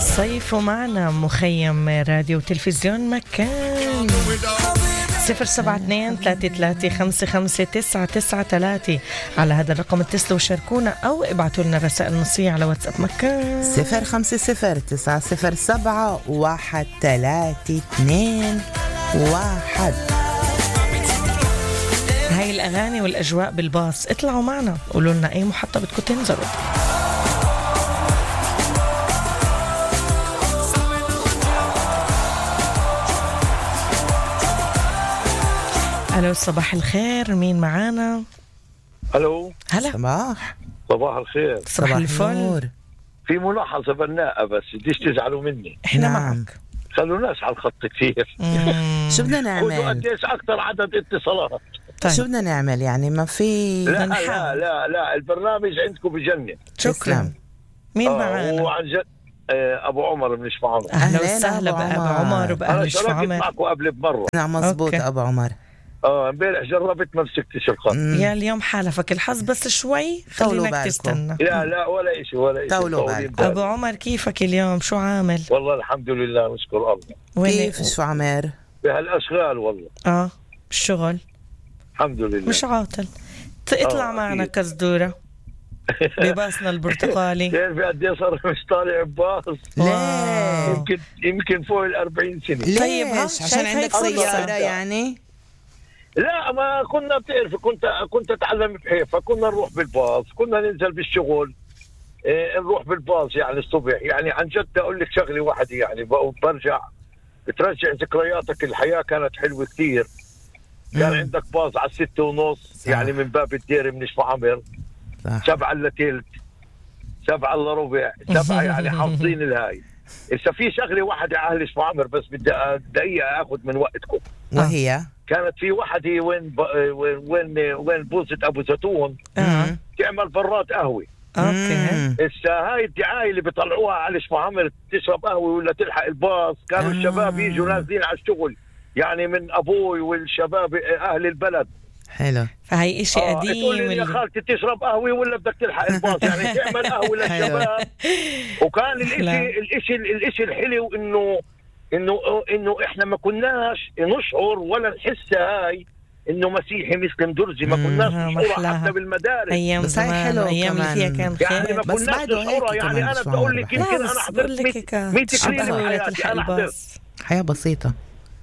صيفوا معنا مخيم راديو وتلفزيون مكان 072-33-55-993 على هذا الرقم اتصلوا وشاركونا أو ابعتوا لنا رسائل نصية على واتساب مكان 050-907-132-1. هاي الأغاني والأجواء بالباص. اطلعوا معنا قولوا لنا أي محطة بدكم تنزلوا. ألو صباح الخير، مين معانا؟ الو هلا صباح الخير. صباح الفل. في ملاحظة بناءة بس بديش تزعلوا مني. احنا نعم. معك. خلوناش على الخط كثير. شو بدنا خذوا نعمل؟ قديش أكثر عدد اتصالات. طيب. شو بدنا نعمل يعني؟ ما في. لا البرنامج عندكم بجنن. شكرا. تسلم. مين معانا؟ وعن جد أبو عمر من شفا عمر. أهلا أهلين وسهلا أبو بأبو عمر. عمر وبأهل أنا شفا شاركت عمر. معكم قبل بمرة. نعم مزبوط. أوكي. أبو عمر امبارح جربت ما مسكتش الخط. يا اليوم حالفك الحظ بس شوي، طولوا خلينك بالكم. تستنى. لا ولا إشي طولوا طولين بالكم. أبو عمر كيفك اليوم؟ شو عامل؟ والله الحمد لله نشكر الله. كيف شو عمر؟ بهالأشغال والله. الشغل الحمد لله. مش عاطل. اطلع معنا أكيد. كزدورة بباسنا البرتقالي. تعرفي قد ايه صار مش طالع بباص؟ ليه؟ يمكن فوق ال40 سنة. طيب، ها؟ ليش؟ عشان شايف عندك هيك فرصة. سيارة يعني؟ لا ما كنا بتعرفي كنت اتعلم بحيفا، كنا نروح بالباص، كنا ننزل بالشغل، نروح بالباص يعني الصبح. يعني عن جد اقول لك شغله واحده يعني برجع بترجع ذكرياتك. الحياه كانت حلوه كثير. كان عندك باص على 6:30 يعني من باب الدير من شفا عمر، 7 إلا تلت، 7 إلا ربع، 7 يعني حافظين الهاي. إذا في شغله واحده على شفا عمر بس بدي دقيقه اخذ من وقتكم. وهي كانت في وحده وين بوزة ابو زيتون تعمل براد قهوه. اوكي. هاي الدعايه اللي بيطلعوها على شفا عمر تشرب قهوه ولا تلحق الباص. كانوا الشباب يجوا نازلين على الشغل يعني من ابوي والشباب اهل البلد. حلو. فهي اشي تقول قديم لي يا خالتي تشرب قهوه ولا بدك تلحق الباص يعني تعمل قهوه للشباب. وكان الاشي الحلو انه احنا ما كناش نشعر ولا نحس هاي انه مسيحي مسلم درزي. ما كناش نشعر حتى بالمدارس. ايام بس هاي زمان حلو ايام اللي كمان. فيها كان يعني خير. ما بس كناش بعده نشعرها. هيك يعني كمان انا شو بقول لك عمر يمكن لا، انا بس حضرت بقول لك هيك 100 تكريم عبالي بحياتي. تلحق انا حضرت. الباص. حياة بسيطة.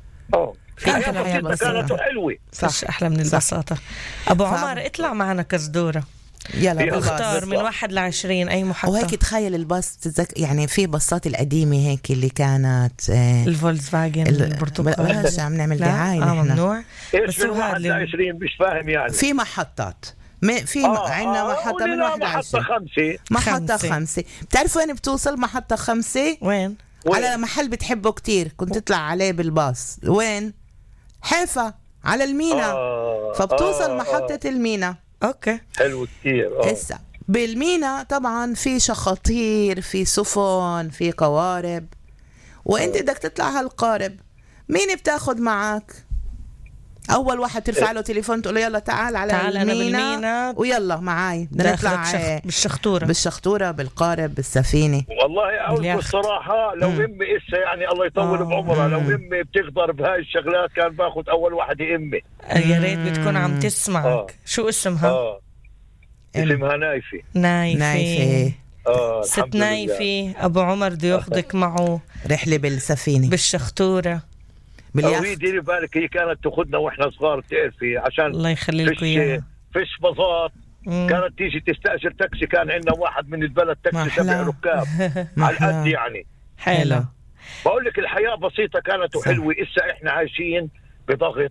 حياة الحياة بسيطة كانت حلوة. مش احلى من البساطة. ابو عمر اطلع معنا كزدورة. يلا اختار من 1 ل20 اي محطة. وهيك تخيل الباص يعني في باصات القديمة هيك اللي كانت الفولكس فاجن البرتقالي. بلاش عم نعمل دعاية نحن. ممنوع. ايش من 1 ل20 مش فاهم يعني. في محطات في عندنا محطة من 1 محطة 5. محطة 5. بتعرفوا وين بتوصل محطة 5؟ وين؟ على محل بتحبه كتير كنت تطلع عليه بالباص. وين؟ حيفا على المينا. فبتوصل محطة المينا. اوكي حلو كتير. هسه بالمينا طبعا في شخاطير، في سفن، في قوارب، وانت بدك تطلع هالقارب مين بتاخد معك؟ اول واحد ترفع له تليفون تقول له يلا تعال على المينا ويلا معاي بدنا نطلع بالشخطورة بالقارب بالسفينة. والله اقول الصراحة لو امي اسا يعني الله يطول بعمرها، لو امي بتقدر بهاي الشغلات كان باخد اول واحدة امي. يا ريت بتكون عم تسمعك. شو اسمها؟ اسمها نايفة. ست نايفة. نايفة. ابو عمر بده ياخذك معه رحلة بالسفينة بالشخطورة. ديري بالك هي كانت تاخذنا واحنا صغار تعرفي عشان الله يخلي لكم اياها. فيش باصات. كانت تيجي تستأجر تاكسي. كان عندنا واحد من البلد تاكسي 7 ركاب على القد يعني. حلو. بقول لك الحياة بسيطة كانت وحلوة. إسا إحنا عايشين بضغط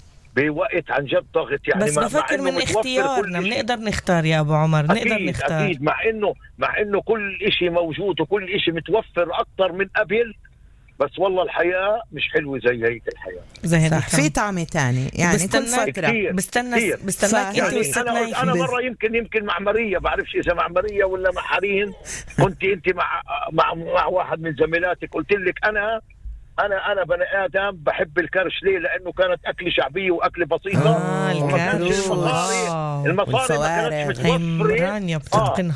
بوقت عن جد ضغط يعني. بس بفكر من اختيارنا بنقدر نختار يا أبو عمر. نقدر نختار أكيد مع إنه كل إشي موجود وكل إشي متوفر أكتر من قبل. بس والله الحياة مش حلوة زي هيك الحياة. زي هيك في طعم تاني يعني. كل فترة بستناك انت يعني أنا مرة يمكن مع مرية بعرفش إذا مع مرية ولا مع حرين. كنت أنت مع واحد من زميلاتك قلت لك أنا بني آدم بحب الكرش. ليه؟ لأنه كانت أكل شعبية وأكل بسيطة. وما كانش المصاري ما كانتش متوفرة. رانيا بتتقنها.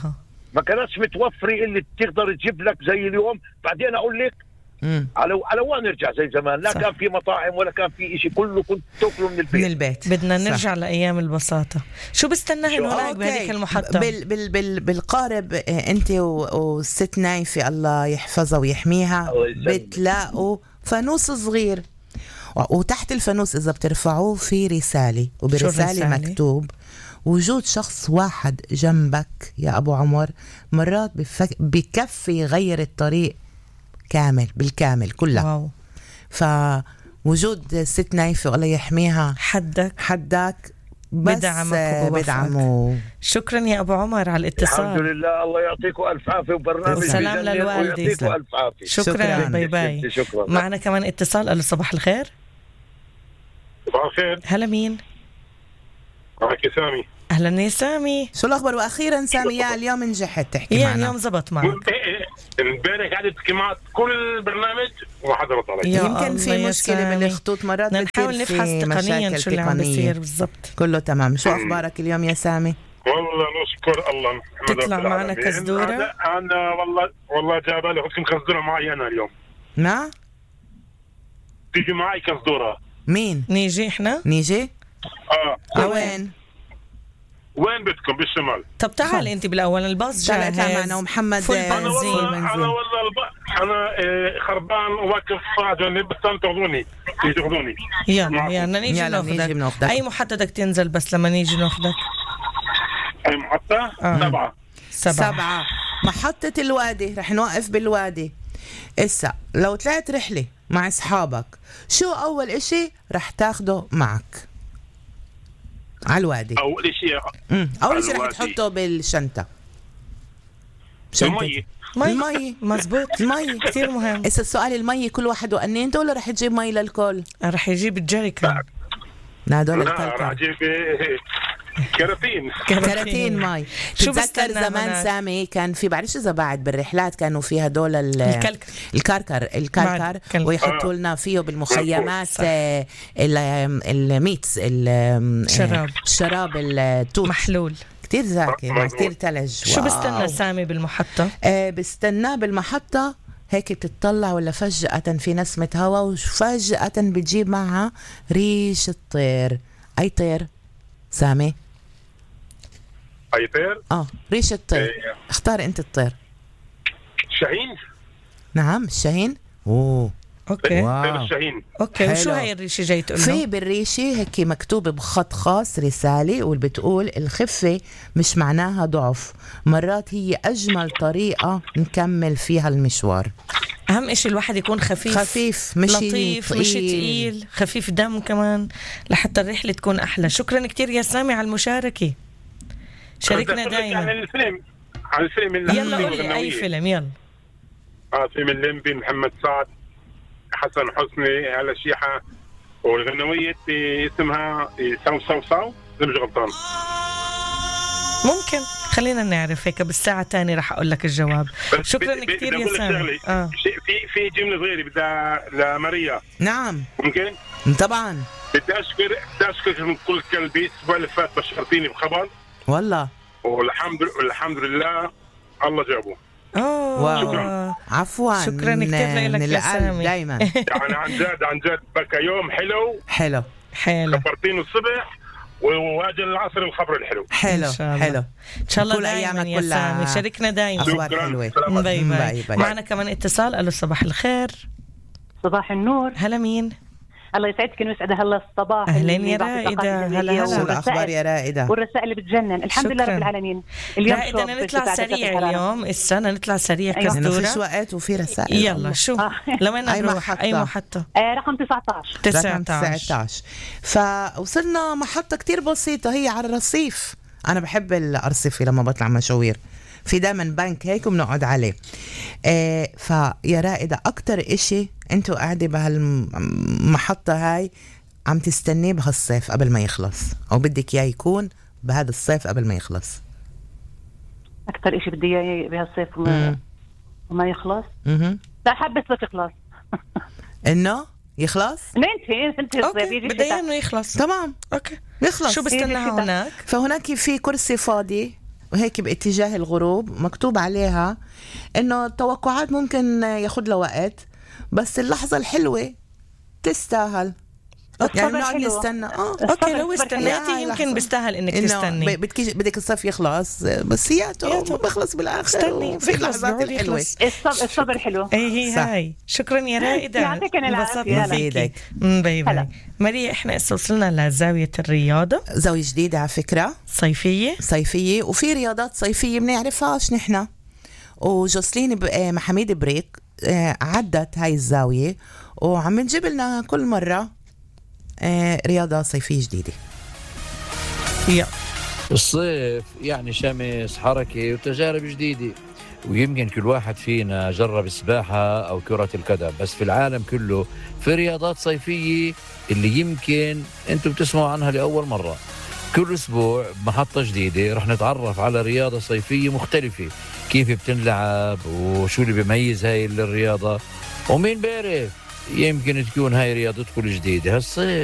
ما كانتش متوفرة اللي تقدر تجيب لك زي اليوم. بعدين اقول لك على وين نرجع زي زمان؟ لا صح. كان في مطاعم ولا كان في إشي، كله كنت تاكله من البيت. من البيت. بدنا صح. نرجع لأيام البساطة. شو بستناه إنه هناك بهذيك المحطة؟ بالقارب انت والست نايفة الله يحفظها ويحميها الله يسلمك. بتلاقوا فانوس صغير، وتحت الفانوس إذا بترفعوه في رسالة، وبرسالة الرسالة؟ مكتوب وجود شخص واحد جنبك يا أبو عمر مرات بكفي يغير الطريق بالكامل كلها. واو. فوجود ست نايفة الله يحميها حدك بس بدعمه. شكرا يا أبو عمر على الاتصال. الحمد لله، الله يعطيكم ألف عافية وبرنامج سلام بجنن للوالدة. ويعطيكم ألف عافية. شكرا. باي باي. شكرا. معنا كمان اتصال. ألو صباح الخير. صباح الخير. هلا مين؟ معك سامي. أهلا يا سامي. شو الأخبار؟ وأخيرا سامي يا اليوم نجحت تحكي يا معنا. اليوم زبط معك. امبارح قعدت تحكي معك كل برنامج وما حدا رد علي. يا يمكن الله في يا مشكلة سامي. بالخطوط مرات بدنا بتصير نحاول نفحص في تقنيا مشاكل شو اللي عم تقنية. بيصير بالضبط. كله تمام. شو أخبارك اليوم يا سامي؟ والله نشكر الله محمد تطلع رب معنا العالمين. كزدورة؟ أنا والله جابالي خذكم كزدورة معي أنا اليوم. ما تيجي معي كزدورة. مين نيجي إحنا؟ نيجي لوين؟ وين بدكم؟ بالشمال. طب تعال أنت بالأول. الباص تعال جاهز. اطلع معنا ومحمد فول أنا بنزين. والله أنا خربان واقف جنب بس تاخذوني تاخذوني. يلا نيجي يلا نيجي ناخذك. بناخدك. أي محطة بدك تنزل بس لما نيجي ناخذك؟ أي محطة؟ 7 محطة الوادي. رح نوقف بالوادي. إسا لو طلعت رحلة مع أصحابك شو أول إشي رح تاخده معك على الوادي؟ أول شيء أول إشي رح الوادي. تحطه بالشنطة. المي. المي. مزبوط. المي كتير مهم. إسا السؤال المي كل واحد وقنينته ولا رح تجيب مي للكل؟ رح يجيب الجريكان. لا هدول لا راح الكلكل. أجيب كراتين. كراتين مي. شو بتذكر بستنى زمان هناك؟ سامي كان في بعرفش إذا بعد بالرحلات كانوا فيها دول الكركر بعد. ويحطوا لنا فيه بالمخيمات صح. الميتس الشراب التوت محلول. كتير زاكي مع كتير تلج. شو بستنى سامي بالمحطة؟ بستناه بالمحطة هيك بتطلع ولا فجأة في نسمة هوا وفجأة بتجيب معها ريش الطير. أي طير سامي؟ أي طير؟ ريش الطير. اختار انت الطير. شاهين. نعم الشاهين. اوكي طير الشاهين. اوكي. حلو. وشو هاي الريشة جاي تقول في له؟ بالريشة هيك مكتوب بخط خاص رسالة واللي بتقول الخفة مش معناها ضعف، مرات هي أجمل طريقة نكمل فيها المشوار. أهم إشي الواحد يكون خفيف مش لطيف مش تقيل، خفيف دم كمان لحتى الرحلة تكون أحلى. شكرا كتير يا سامي على المشاركة، شاركنا دايما. عن الفيلم يلا قولي أي فيلم. يلا فيلم الليمبي، محمد سعد، حسن حسني، على شيحة، والغنوية اسمها ساو إذا مش غلطان. ممكن خلينا نعرف هيك بالساعة الثانية رح أقول لك الجواب. شكرا كتير يا سامي. في جملة صغيرة بدها لماريا. نعم ممكن طبعا. بدي أشكر من كل قلبي. الأسبوع اللي فات بشرتيني بخبر والله والحمد لله الله جابه. شكرا. عفوا. شكرا كتير لك يا سامي. دايما يعني عن جد بكى يوم حلو. خبرتيني الصبح وواجه العصر الخبر الحلو. حلو إن شاء الله دايما يا سامي. شاركنا دايما. أخبار حلوة. باي. معنا كمان اتصال. ألو صباح الخير. صباح النور. هلا مين؟ الله يسعدك ويسعد هلا الصباح. أهلين يا رائدة. هلا شو الأخبار يا رائدة؟ والرسائل اللي بتجنن. الحمد لله رب العالمين. اليوم رائدة نطلع سريع اليوم. السنة نطلع سريع كزدورة. فيش وقت وفي رسائل. يلا شو لوين نروح؟ أي محطة؟ رقم 19. فوصلنا محطة كتير بسيطة هي على الرصيف. أنا بحب الأرصفة لما بطلع مشاوير، في دائما بنك هيك وبنقعد عليه. فيا رائدة أكتر إشي أنتوا قاعدة بهالمحطة هاي عم تستنيه بهالصيف قبل ما يخلص، أو بدك إياه يكون بهذا الصيف قبل ما يخلص؟ أكتر إشي بدي إياه بهالصيف وما يخلص. لا حابة الصيف يخلص. إنه يخلص؟ انت بدي إنه يخلص. تمام أوكي يخلص. شو بستناها هناك؟ فهناك في كرسي فاضي هيك باتجاه الغروب، مكتوب عليها إنه التوقعات ممكن ياخد له وقت، بس اللحظة الحلوة تستاهل. يعني نقعد نستنى. اوكي لو استنيتي يمكن بيستاهل انك تستني. بدك الصيف يخلص، بس ياته بخلص بالاخر في اللحظات الحلوه. الصبر حلو. اي هاي. شكرا يا رائدة، يعطيك العافيه. باي باي. ماريا احنا وصلنا لزاويه الرياضه، زاويه جديده على فكره، صيفيه وفي رياضات صيفيه بنعرفهاش نحن. وجوسلين محميد بريك عدت هاي الزاويه وعم نجيب لنا كل مره رياضة صيفية جديدة. الصيف يعني شمس، حركة وتجارب جديدة، ويمكن كل واحد فينا جرب السباحة أو كرة القدم، بس في العالم كله في رياضات صيفية اللي يمكن أنتم بتسمعوا عنها لأول مرة. كل أسبوع محطة جديدة رح نتعرف على رياضة صيفية مختلفة، كيف بتنلعب وشو اللي بيميز هاي الرياضة، ومين بيعرف يمكن تكون هاي رياضتكم الجديدة هالصيف.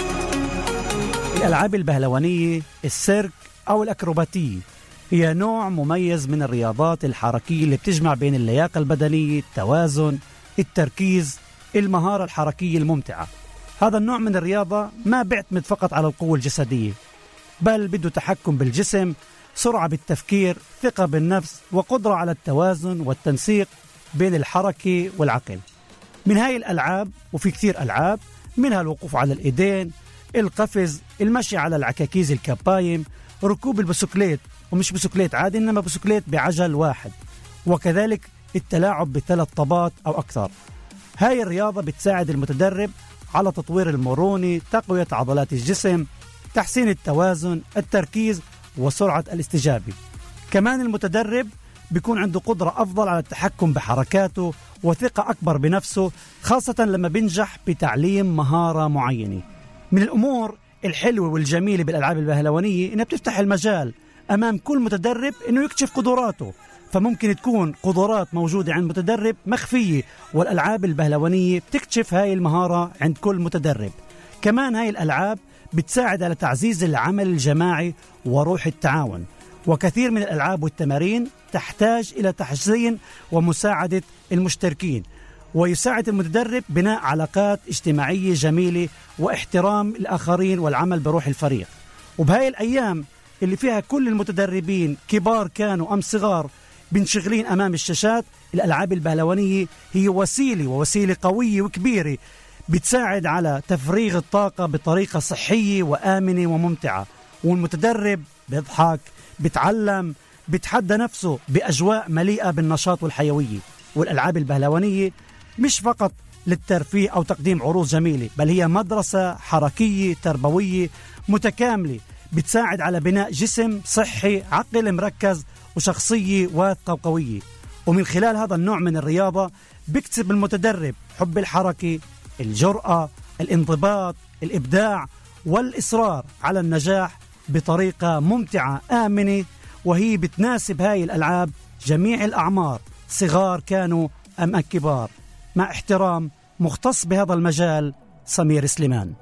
الألعاب البهلوانية، السيرك أو الأكروباتية، هي نوع مميز من الرياضات الحركية اللي بتجمع بين اللياقة البدنية، التوازن، التركيز، المهارة الحركية الممتعة. هذا النوع من الرياضة ما بيعتمد فقط على القوة الجسدية، بل بده تحكم بالجسم، سرعة بالتفكير، ثقة بالنفس، وقدرة على التوازن والتنسيق بين الحركة والعقل. من هاي الألعاب، وفي كثير ألعاب، منها الوقوف على الإيدين، القفز، المشي على العكاكيز الكبايم، ركوب البسكليت، ومش بسكليت عادي إنما بسكليت بعجل واحد، وكذلك التلاعب ب3 طابات أو أكثر. هاي الرياضة بتساعد المتدرب على تطوير المرونة، تقوية عضلات الجسم، تحسين التوازن، التركيز، وسرعة الاستجابة. كمان المتدرب بيكون عنده قدرة أفضل على التحكم بحركاته وثقة أكبر بنفسه، خاصة لما بينجح بتعليم مهارة معينة. من الأمور الحلوة والجميلة بالألعاب البهلوانية إنها بتفتح المجال أمام كل متدرب إنه يكشف قدراته، فممكن تكون قدرات موجودة عند متدرب مخفية، والألعاب البهلوانية بتكشف هاي المهارة عند كل متدرب. كمان هاي الألعاب بتساعد على تعزيز العمل الجماعي وروح التعاون، وكثير من الألعاب والتمارين تحتاج إلى تحسين ومساعدة المشتركين، ويساعد المتدرب بناء علاقات اجتماعية جميلة واحترام الآخرين والعمل بروح الفريق. وبهاي الأيام اللي فيها كل المتدربين كبار كانوا أم صغار بنشغلين أمام الشاشات، الألعاب البهلوانية هي وسيلة قوية وكبيرة بتساعد على تفريغ الطاقة بطريقة صحية وآمنة وممتعة، والمتدرب بيضحك، بتعلم، بتحدى نفسه بأجواء مليئة بالنشاط والحيوية. والألعاب البهلوانية مش فقط للترفيه أو تقديم عروض جميلة، بل هي مدرسة حركية تربوية متكاملة بتساعد على بناء جسم صحي، عقل مركز، وشخصية واثقة وقوية. ومن خلال هذا النوع من الرياضة بيكتسب المتدرب حب الحركة، الجرأة، الانضباط، الإبداع، والإصرار على النجاح بطريقة ممتعة آمنة، وهي بتناسب هاي الألعاب جميع الأعمار، صغار كانوا أم كبار. مع احترام، مختص بهذا المجال سمير سليمان.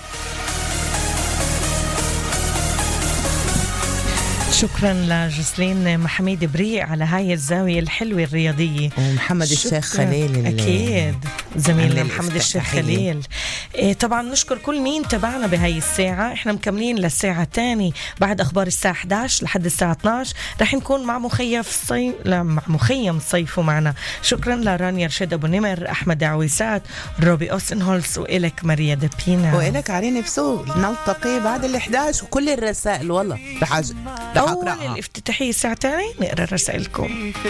شكرا لجوسلين محميد بريق على هاي الزاوية الحلوة الرياضية، ومحمد الشيخ خليل أكيد زميلنا محمد الشيخ خليل. طبعا نشكر كل مين تابعنا بهاي الساعة. احنا مكملين للساعة الثانية بعد أخبار الساعة 11 لحد الساعة 12 رح نكون مع مخيم الصيف معنا. شكرا لرانيا رشيد أبو نمر، أحمد عويسات، روبي أوسنهولز، وإلك ماريا دبينا، وإلك عرين بسوق. نلتقي بعد ال11 وكل الرسائل والله أول الافتتاحية الساعة 2 نقرأ رسائلكم.